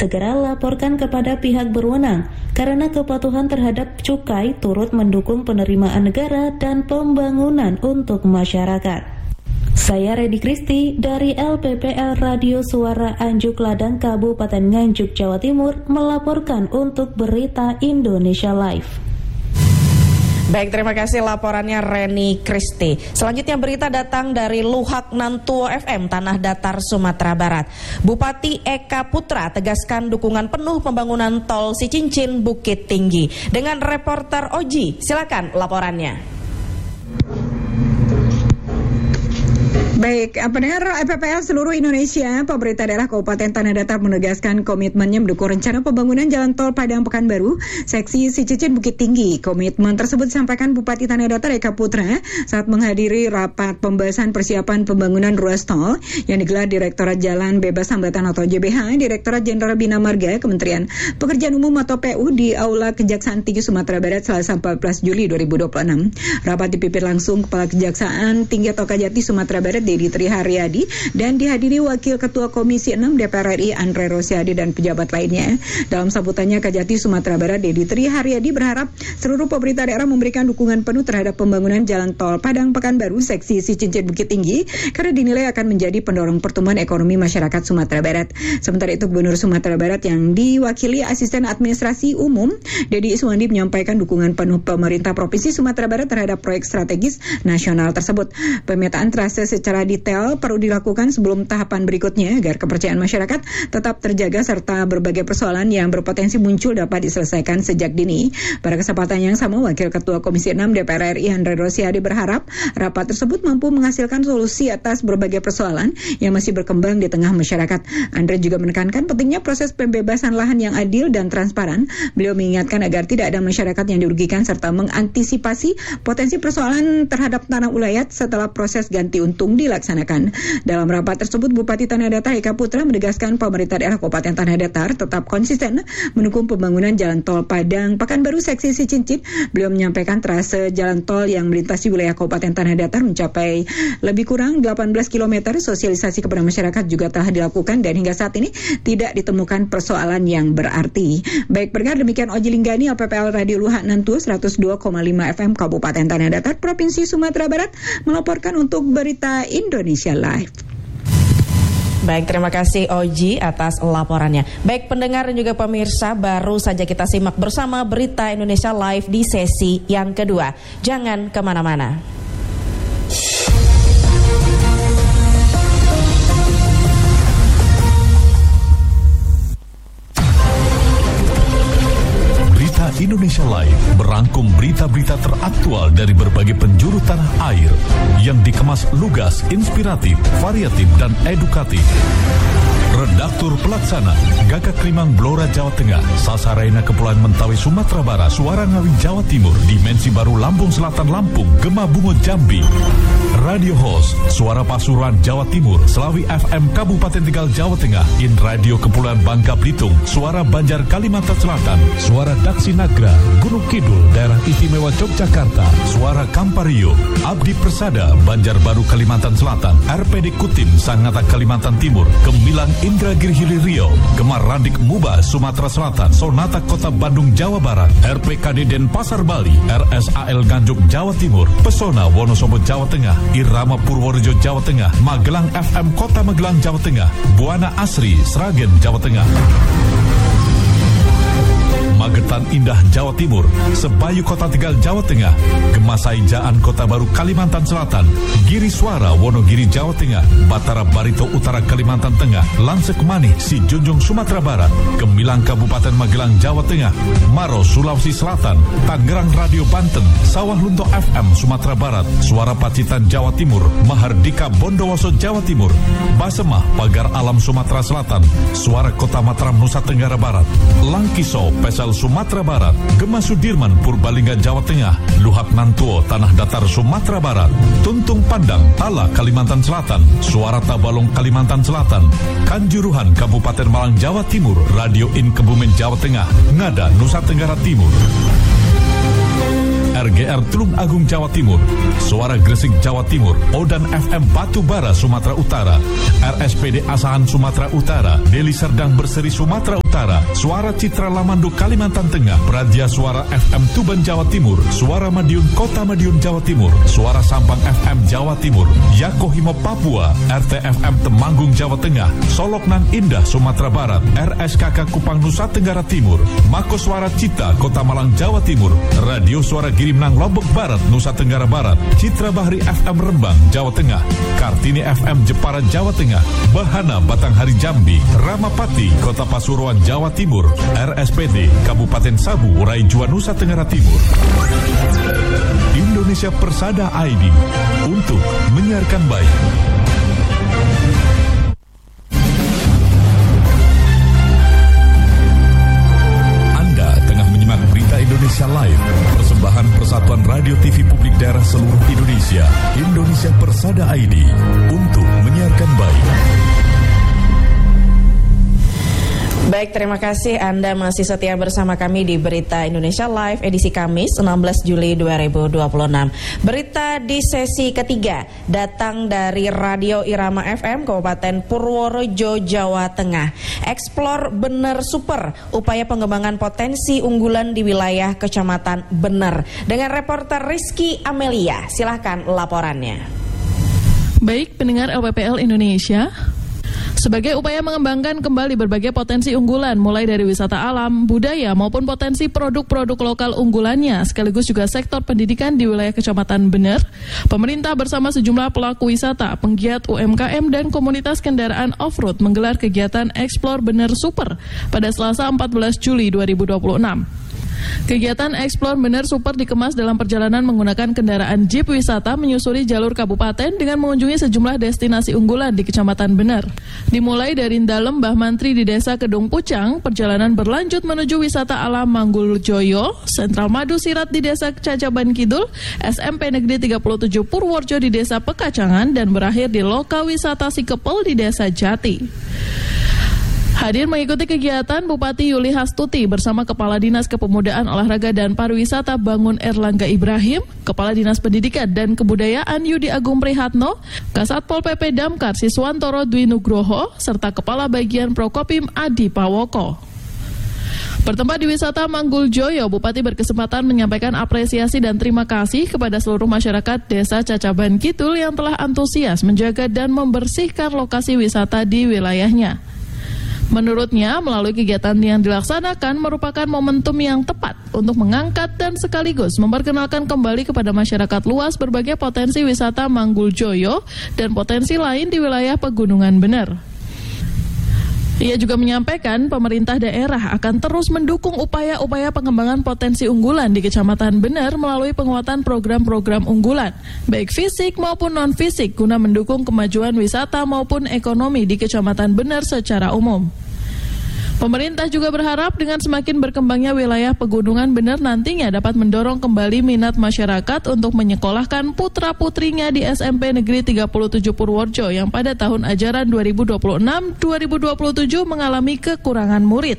segera laporkan kepada pihak berwenang karena kepatuhan terhadap cukai turut mendukung penerimaan negara dan pembangunan untuk masyarakat. Saya Redi Kristi dari LPPL Radio Suara Anjuk Ladang Kabupaten Nganjuk, Jawa Timur melaporkan untuk Berita Indonesia Live. Baik, terima kasih laporannya Reni Kristi. Selanjutnya berita datang dari Luhak Nantuo FM, Tanah Datar, Sumatera Barat. Bupati Eka Putra tegaskan dukungan penuh pembangunan tol Cicincin Bukit Tinggi. Dengan reporter Oji, silakan laporannya. Baik, pendengar FPPL seluruh Indonesia, pemerintah daerah Kabupaten Tanah Datar menegaskan komitmennya mendukung rencana pembangunan jalan tol Padang Pekanbaru, seksi Cicicin Bukit Tinggi. Komitmen tersebut disampaikan Bupati Tanah Datar Eka Putra saat menghadiri rapat pembahasan persiapan pembangunan ruas tol yang digelar Direktorat Jalan Bebas Hambatan atau JBH, Direktorat Jenderal Bina Marga, Kementerian Pekerjaan Umum atau PU di Aula Kejaksaan Tinggi Sumatera Barat Selasa 14 Juli 2026. Rapat dipimpin langsung Kepala Kejaksaan Tinggi atau Kajati Sumatera Barat Dedi Triharyadi dan dihadiri Wakil Ketua Komisi 6 DPR RI Andre Rosiade dan pejabat lainnya. Dalam sambutannya, Kajati Sumatera Barat Dedi Triharyadi berharap seluruh pemerintah daerah memberikan dukungan penuh terhadap pembangunan jalan tol Padang Pekanbaru seksi Cicincin Bukit Tinggi karena dinilai akan menjadi pendorong pertumbuhan ekonomi masyarakat Sumatera Barat. Sementara itu, Gubernur Sumatera Barat yang diwakili Asisten Administrasi Umum Dedi Iswandi menyampaikan dukungan penuh pemerintah Provinsi Sumatera Barat terhadap proyek strategis nasional tersebut. Pemetaan trase secara detail perlu dilakukan sebelum tahapan berikutnya agar kepercayaan masyarakat tetap terjaga serta berbagai persoalan yang berpotensi muncul dapat diselesaikan sejak dini. Pada kesempatan yang sama, Wakil Ketua Komisi 6 DPR RI Andre Rosiade berharap rapat tersebut mampu menghasilkan solusi atas berbagai persoalan yang masih berkembang di tengah masyarakat. Andre juga menekankan pentingnya proses pembebasan lahan yang adil dan transparan. Beliau mengingatkan agar tidak ada masyarakat yang dirugikan serta mengantisipasi potensi persoalan terhadap tanah ulayat setelah proses ganti untung dilaksanakan. Dalam rapat tersebut, Bupati Tanah Datar Eka Putra menegaskan pemerintah daerah Kabupaten Tanah Datar tetap konsisten mendukung pembangunan jalan tol Padang Pekanbaru seksi Cicincin. Beliau menyampaikan trase jalan tol yang melintasi wilayah Kabupaten Tanah Datar mencapai lebih kurang 18 km. Sosialisasi kepada masyarakat juga telah dilakukan dan hingga saat ini tidak ditemukan persoalan yang berarti. Baik, pendengar, demikian Oji Linggani, LPPL Radio Luhak Nantuo 102,5 FM Kabupaten Tanah Datar, Provinsi Sumatera Barat melaporkan untuk Berita Indonesia Live. Baik, terima kasih Oji atas laporannya. Baik, pendengar dan juga pemirsa, baru saja kita simak bersama Berita Indonesia Live di sesi yang kedua. Jangan kemana-mana. Indonesia Live merangkum berita-berita teraktual dari berbagai penjuru tanah air yang dikemas lugas, inspiratif, variatif, dan edukatif. Redaktur Pelaksana Gagak Limang Blora Jawa Tengah, Sasaraina Kepulauan Mentawai Sumatera Barat, Suara Ngawi Jawa Timur, Dimensi Baru Lampung Selatan Lampung, Gema Bungo Jambi. Radio Host Suara Pasuruan Jawa Timur, Selawi FM Kabupaten Tegal Jawa Tengah, In Radio Kepulauan Bangka Belitung, Suara Banjar Kalimantan Selatan, Suara Daksi Nagra Gunung Kidul Daerah Istimewa Yogyakarta, Suara Kampario Abdi Persada Banjarbaru Kalimantan Selatan, RPD Kutim Sangatta Kalimantan Timur, Gemilang Indragiri Hilir Riau, Gemar Radik Muba Sumatera Selatan, Sonata Kota Bandung Jawa Barat, RPKD Denpasar Bali, RSAL Nganjuk Jawa Timur, Pesona Wonosobo Jawa Tengah, Irama Purworejo Jawa Tengah, Magelang FM Kota Magelang Jawa Tengah, Buana Asri Sragen Jawa Tengah, Magetan Indah Jawa Timur, Sebayu Kota Tegal Jawa Tengah, Gemasai Jaan Kota Baru Kalimantan Selatan, Giri Suara Wonogiri Jawa Tengah, Batara Barito Utara Kalimantan Tengah, Lansek Manih Si Junjung Sumatera Barat, Gemilang Kabupaten Magelang Jawa Tengah, Maros Sulawesi Selatan, Tangerang Radio Banten, Sawah Lunto FM Sumatera Barat, Suara Pacitan Jawa Timur, Mahardika Bondowoso Jawa Timur, Basemah Pagar Alam Sumatera Selatan, Suara Kota Mataram Nusa Tenggara Barat, Langkiso Pesal Sumatera Barat, Gema Sudirman Purbalingga Jawa Tengah, Luhak Nantuo Tanah Datar Sumatera Barat, Tuntung Pandang Tala Kalimantan Selatan, Suara Tabalong Kalimantan Selatan, Kanjuruhan Kabupaten Malang Jawa Timur, Radio In Kebumen Jawa Tengah, Ngada Nusa Tenggara Timur, RGR Tulung Agung Jawa Timur, Suara Gresik Jawa Timur, Odan FM Batubara Sumatera Utara, RSPD Asahan Sumatera Utara, Deli Serdang Berseri Sumatera Utara, Utara, Suara Citra Lamanduk Kalimantan Tengah, Praja Suara FM Tuban Jawa Timur, Suara Madiun Kota Madiun Jawa Timur, Suara Sampang FM Jawa Timur, Yakohimo Papua, RTFM Temanggung Jawa Tengah, Soloknan Indah Sumatera Barat, RSKK Kupang Nusa Tenggara Timur, Mako Suara Cita Kota Malang Jawa Timur, Radio Suara Girimnang Lombok Barat Nusa Tenggara Barat, Citra Bahri FM Rembang Jawa Tengah, Kartini FM Jepara Jawa Tengah, Bahana Batanghari Jambi, Ramapati Kota Pasuruan Jawa Timur, RSPD Kabupaten Sabu Raijua Nusa Tenggara Timur. Indonesia Persada ID untuk menyiarkan baik. Anda tengah menyimak Berita Indonesia Live, persembahan Persatuan Radio TV Publik Daerah seluruh Indonesia, Indonesia Persada ID untuk menyiarkan baik. Baik, terima kasih Anda masih setia bersama kami di Berita Indonesia Live edisi Kamis 16 Juli 2026. Berita di sesi ketiga datang dari Radio Irama FM Kabupaten Purworejo, Jawa Tengah. Explore Bener Super, upaya pengembangan potensi unggulan di wilayah Kecamatan Bener. Dengan reporter Rizky Amelia, silahkan laporannya. Baik, pendengar LPPL Indonesia, sebagai upaya mengembangkan kembali berbagai potensi unggulan, mulai dari wisata alam, budaya, maupun potensi produk-produk lokal unggulannya, sekaligus juga sektor pendidikan di wilayah Kecamatan Bener, pemerintah bersama sejumlah pelaku wisata, penggiat UMKM, dan komunitas kendaraan off-road menggelar kegiatan Explore Bener Super pada Selasa 14 Juli 2026. Kegiatan Explore Bener Super dikemas dalam perjalanan menggunakan kendaraan jeep wisata menyusuri jalur kabupaten dengan mengunjungi sejumlah destinasi unggulan di Kecamatan Bener. Dimulai dari Ndalem Mbah Mantri di Desa Kedung Pucang, perjalanan berlanjut menuju wisata alam Manggul Joyo, Sentral Madu Sirat di Desa Cacaban Kidul, SMP Negeri 37 Purworejo di Desa Pekacangan, dan berakhir di Loka Wisata Sikepel di Desa Jati. Hadir mengikuti kegiatan Bupati Yuli Hastuti bersama Kepala Dinas Kepemudaan Olahraga dan Pariwisata Bangun Erlangga Ibrahim, Kepala Dinas Pendidikan dan Kebudayaan Yudi Agung Prihatno, Kasat Pol PP Damkar Siswantoro Dwi Nugroho, serta Kepala Bagian Prokopim Adi Pawoko. Bertempat di wisata Manggul Joyo, Bupati berkesempatan menyampaikan apresiasi dan terima kasih kepada seluruh masyarakat Desa Cacaban Kidul yang telah antusias menjaga dan membersihkan lokasi wisata di wilayahnya. Menurutnya, melalui kegiatan yang dilaksanakan merupakan momentum yang tepat untuk mengangkat dan sekaligus memperkenalkan kembali kepada masyarakat luas berbagai potensi wisata Manggul Joyo dan potensi lain di wilayah Pegunungan Bener. Ia juga menyampaikan pemerintah daerah akan terus mendukung upaya-upaya pengembangan potensi unggulan di Kecamatan Bener melalui penguatan program-program unggulan, baik fisik maupun non-fisik, guna mendukung kemajuan wisata maupun ekonomi di Kecamatan Bener secara umum. Pemerintah juga berharap dengan semakin berkembangnya wilayah Pegunungan Bener nantinya dapat mendorong kembali minat masyarakat untuk menyekolahkan putra-putrinya di SMP Negeri 37 Purworejo yang pada tahun ajaran 2026-2027 mengalami kekurangan murid.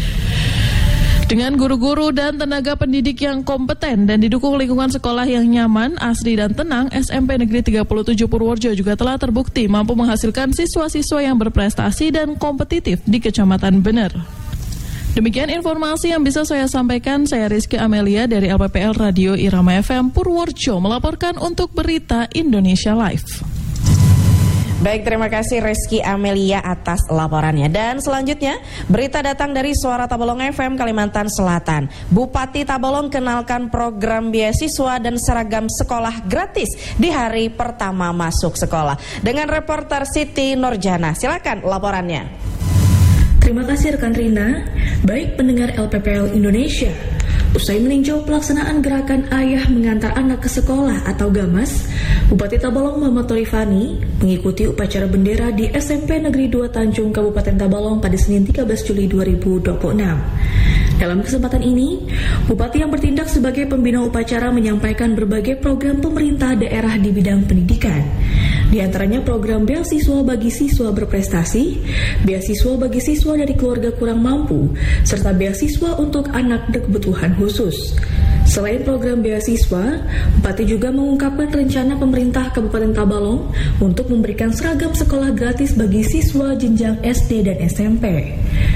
Dengan guru-guru dan tenaga pendidik yang kompeten dan didukung lingkungan sekolah yang nyaman, asri, dan tenang, SMP Negeri 37 Purworejo juga telah terbukti mampu menghasilkan siswa-siswa yang berprestasi dan kompetitif di Kecamatan Bener. Demikian informasi yang bisa saya sampaikan. Saya Rizky Amelia dari LPPL Radio Irama FM Purworejo melaporkan untuk Berita Indonesia Live. Baik, terima kasih Rizky Amelia atas laporannya. Dan selanjutnya, berita datang dari Suara Tabalong FM Kalimantan Selatan. Bupati Tabalong kenalkan program beasiswa dan seragam sekolah gratis di hari pertama masuk sekolah. Dengan reporter Siti Nurjana, silakan laporannya. Terima kasih rekan Rina. Baik pendengar LPPL Indonesia, usai meninjau pelaksanaan gerakan Ayah Mengantar Anak ke Sekolah atau GAMAS, Bupati Tabalong Muhammad Torifani mengikuti upacara bendera di SMP Negeri 2 Tanjung Kabupaten Tabalong pada Senin 13 Juli 2026. Dalam kesempatan ini, Bupati yang bertindak sebagai pembina upacara menyampaikan berbagai program pemerintah daerah di bidang pendidikan. Di antaranya program beasiswa bagi siswa berprestasi, beasiswa bagi siswa dari keluarga kurang mampu, serta beasiswa untuk anak berkebutuhan khusus. Selain program beasiswa, Bupati juga mengungkapkan rencana pemerintah Kabupaten Tabalong untuk memberikan seragam sekolah gratis bagi siswa jenjang SD dan SMP.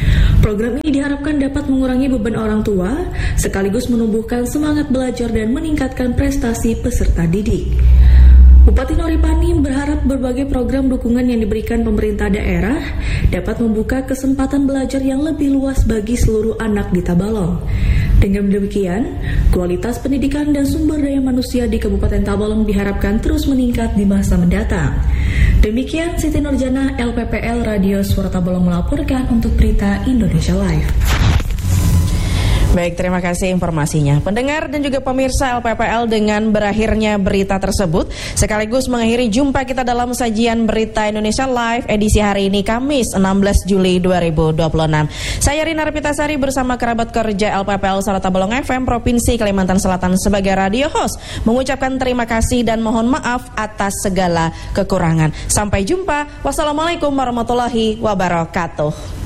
Program ini diharapkan dapat mengurangi beban orang tua, sekaligus menumbuhkan semangat belajar dan meningkatkan prestasi peserta didik. Bupati Noripani berharap berbagai program dukungan yang diberikan pemerintah daerah dapat membuka kesempatan belajar yang lebih luas bagi seluruh anak di Tabalong. Dengan demikian, kualitas pendidikan dan sumber daya manusia di Kabupaten Tabalong diharapkan terus meningkat di masa mendatang. Demikian Siti Nurjana, LPPL Radio Suara Tabalong melaporkan untuk Berita Indonesia Live. Baik, terima kasih informasinya. Pendengar dan juga pemirsa LPPL, dengan berakhirnya berita tersebut sekaligus mengakhiri jumpa kita dalam sajian Berita Indonesia Live edisi hari ini Kamis 16 Juli 2026. Saya Rina Repitasari bersama kerabat kerja LPPL Suara Tabalong FM Provinsi Kalimantan Selatan sebagai radio host mengucapkan terima kasih dan mohon maaf atas segala kekurangan. Sampai jumpa. Wassalamualaikum warahmatullahi wabarakatuh.